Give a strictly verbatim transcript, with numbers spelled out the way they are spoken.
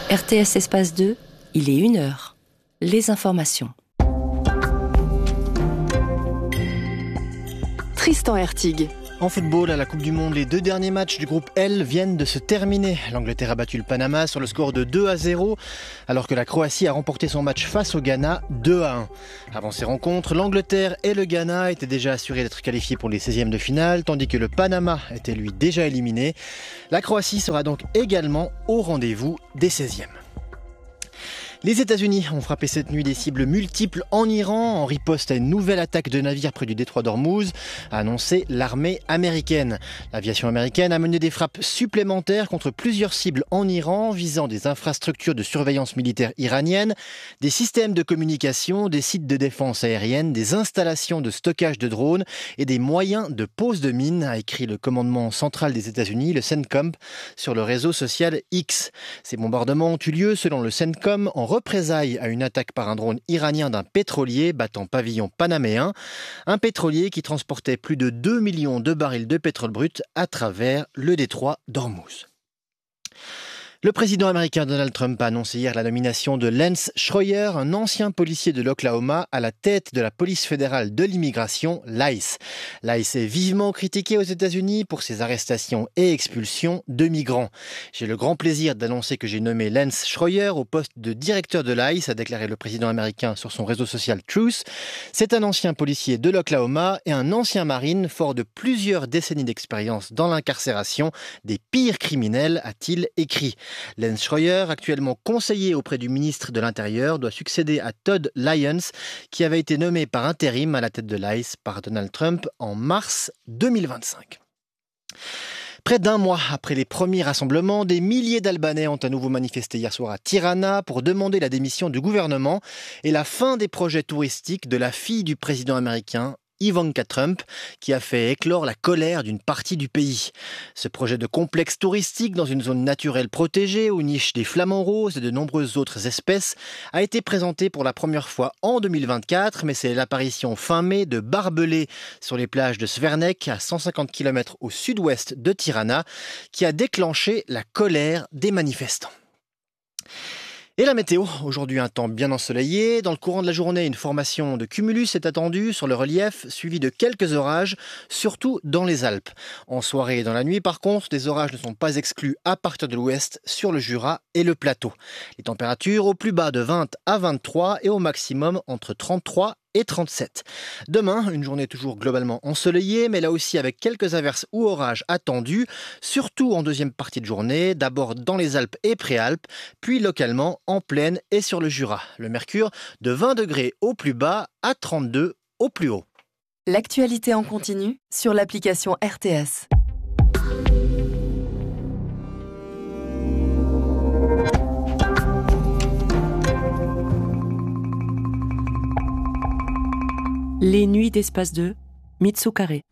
R T S Espace deux, il est une heure. Les informations. Tristan Hertig. En football, à la Coupe du Monde, les deux derniers matchs du groupe L viennent de se terminer. L'Angleterre a battu le Panama sur le score de deux à zéro, alors que la Croatie a remporté son match face au Ghana deux à un. Avant ces rencontres, l'Angleterre et le Ghana étaient déjà assurés d'être qualifiés pour les seizièmes de finale, tandis que le Panama était lui déjà éliminé. La Croatie sera donc également au rendez-vous des seizièmes. Les États-Unis ont frappé cette nuit des cibles multiples en Iran en riposte à une nouvelle attaque de navires près du détroit d'Ormuz, a annoncé l'armée américaine. L'aviation américaine a mené des frappes supplémentaires contre plusieurs cibles en Iran visant des infrastructures de surveillance militaire iranienne, des systèmes de communication, des sites de défense aérienne, des installations de stockage de drones et des moyens de pose de mines, a écrit le commandement central des États-Unis, le CENTCOM, sur le réseau social X. Ces bombardements ont eu lieu, selon le CENTCOM, en représailles à une attaque par un drone iranien d'un pétrolier battant pavillon panaméen. Un pétrolier qui transportait plus de deux millions de barils de pétrole brut à travers le détroit d'Ormuz. Le président américain Donald Trump a annoncé hier la nomination de Lance Schroyer, un ancien policier de l'Oklahoma, à la tête de la police fédérale de l'immigration, l'I C E. L'I C E est vivement critiqué aux États-Unis pour ses arrestations et expulsions de migrants. J'ai le grand plaisir d'annoncer que j'ai nommé Lance Schroyer au poste de directeur de l'I C E, a déclaré le président américain sur son réseau social Truth. C'est un ancien policier de l'Oklahoma et un ancien marine fort de plusieurs décennies d'expérience dans l'incarcération des pires criminels, a-t-il écrit. Lance Schroyer, actuellement conseiller auprès du ministre de l'Intérieur, doit succéder à Todd Lyons, qui avait été nommé par intérim à la tête de l'I C E par Donald Trump en mars deux mille vingt-cinq. Près d'un mois après les premiers rassemblements, des milliers d'Albanais ont à nouveau manifesté hier soir à Tirana pour demander la démission du gouvernement et la fin des projets touristiques de la fille du président américain, Ivanka Trump, qui a fait éclore la colère d'une partie du pays. Ce projet de complexe touristique dans une zone naturelle protégée où nichent des flamants roses et de nombreuses autres espèces a été présenté pour la première fois en deux mille vingt-quatre, mais c'est l'apparition fin mai de barbelés sur les plages de Svernek, à cent cinquante kilomètres au sud-ouest de Tirana, qui a déclenché la colère des manifestants. Et la météo, aujourd'hui un temps bien ensoleillé. Dans le courant de la journée, une formation de cumulus est attendue sur le relief, suivie de quelques orages, surtout dans les Alpes. En soirée et dans la nuit, par contre, des orages ne sont pas exclus à partir de l'ouest, sur le Jura et le plateau. Les températures au plus bas de vingt à vingt-trois et au maximum entre trente-trois et trente-sept. Demain, une journée toujours globalement ensoleillée, mais là aussi avec quelques averses ou orages attendus, surtout en deuxième partie de journée, d'abord dans les Alpes et Préalpes, puis localement en plaine et sur le Jura. Le mercure de vingt degrés au plus bas à trente-deux au plus haut. L'actualité en continu sur l'application R T S. Les nuits d'Espace deux, Mitsu Carré.